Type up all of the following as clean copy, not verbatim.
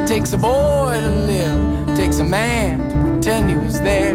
Takes a boy to live, takes a man to pretend he was there.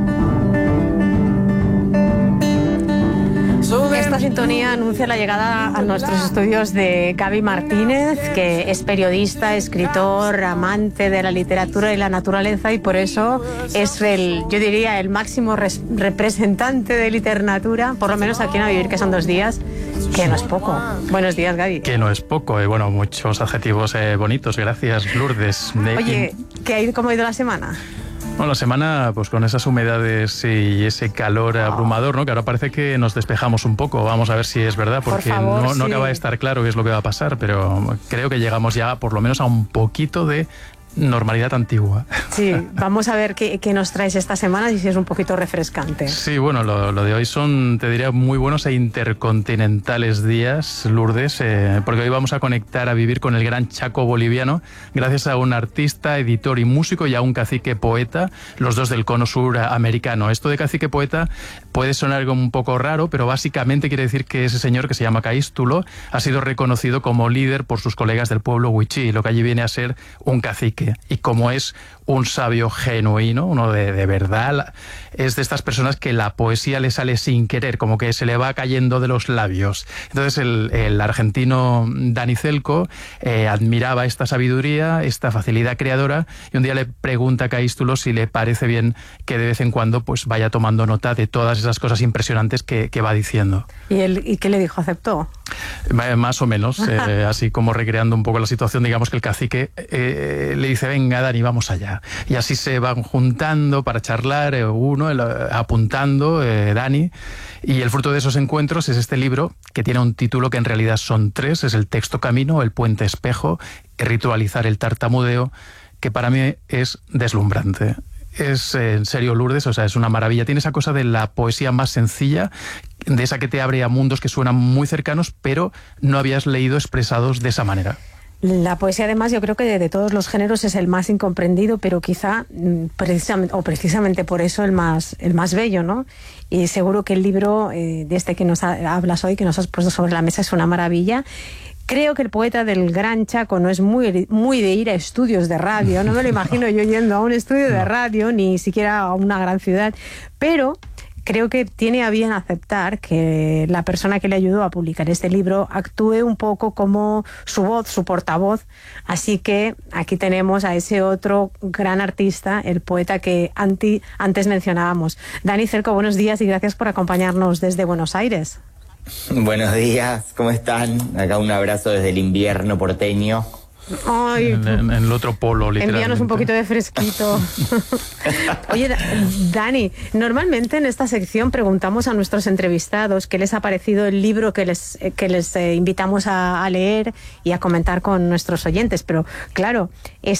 Esta sintonía anuncia la llegada a nuestros estudios de Gaby Martínez, que es periodista, escritor, amante de la literatura y la naturaleza, y por eso es yo diría, el máximo representante de literatura, por lo menos aquí en A Vivir, que son 2 días, que no es poco. Buenos días, Gaby. Que no es poco, bueno, muchos adjetivos bonitos, gracias, Lourdes. Oye, ¿cómo ha ido la semana? Bueno, la semana, pues con esas humedades y ese calor abrumador, ¿no? Que ahora parece que nos despejamos un poco. Vamos a ver si es verdad, porque por favor, no sí. acaba de estar claro qué es lo que va a pasar, pero creo que llegamos ya por lo menos a un poquito de normalidad antigua. Sí, vamos a ver qué nos traes esta semana y si es un poquito refrescante. Sí, bueno, lo de hoy son, te diría, muy buenos e intercontinentales días, Lourdes, porque hoy vamos a conectar a vivir con el gran Chaco boliviano, gracias a un artista, editor y músico y a un cacique poeta, los dos del cono sur americano. Esto de cacique poeta puede sonar algo un poco raro, pero básicamente quiere decir que ese señor, que se llama Caístulo, ha sido reconocido como líder por sus colegas del pueblo Wichí, lo que allí viene a ser un cacique. Y como es un sabio genuino, uno de verdad, es de estas personas que la poesía le sale sin querer, como que se le va cayendo de los labios. Entonces el argentino Dani Celco admiraba esta sabiduría, esta facilidad creadora, y un día le pregunta a Caístulo si le parece bien que de vez en cuando pues vaya tomando nota de todas esas cosas impresionantes que va diciendo. ¿Y qué le dijo? ¿Aceptó? Más o menos, así como recreando un poco la situación, digamos que el cacique le dice, venga Dani, vamos allá. Y así se van juntando para charlar, apuntando, Dani, y el fruto de esos encuentros es este libro, que tiene un título que en realidad son 3, es El texto camino, El puente espejo y Ritualizar el tartamudeo, que para mí es deslumbrante. Es en serio, Lourdes, o sea, es una maravilla. Tiene esa cosa de la poesía más sencilla, de esa que te abre a mundos que suenan muy cercanos, pero no habías leído expresados de esa manera. La poesía, además, yo creo que de todos los géneros es el más incomprendido, pero quizá precisamente por eso el más bello, ¿no? Y seguro que el libro de este que nos hablas hoy, que nos has puesto sobre la mesa, es una maravilla. Creo que el poeta del Gran Chaco no es muy de ir a estudios de radio, no me lo imagino yo yendo a un estudio de radio, ni siquiera a una gran ciudad, pero creo que tiene a bien aceptar que la persona que le ayudó a publicar este libro actúe un poco como su voz, su portavoz. Así que aquí tenemos a ese otro gran artista, el poeta que antes mencionábamos. Dani Celco, buenos días y gracias por acompañarnos desde Buenos Aires. Buenos días, ¿cómo están? Acá un abrazo desde el invierno porteño. Ay, en el otro polo, literalmente. Envíanos un poquito de fresquito. Oye, Dani, normalmente en esta sección preguntamos a nuestros entrevistados qué les ha parecido el libro que les invitamos a leer y a comentar con nuestros oyentes, pero claro,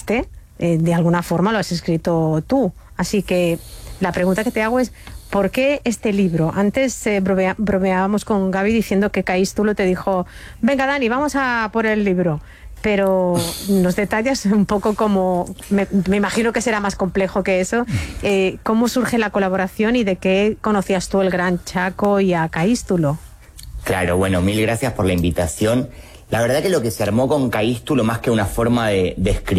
de alguna forma lo has escrito tú, así que la pregunta que te hago es, ¿por qué este libro? Antes bromeábamos con Gaby diciendo que Caístulo te dijo, venga Dani, vamos a por el libro. Pero nos detallas un poco cómo, me imagino que será más complejo que eso, cómo surge la colaboración y de qué conocías tú el Gran Chaco y a Caístulo. Claro, bueno, mil gracias por la invitación. La verdad que lo que se armó con Caístulo, más que una forma de escribir,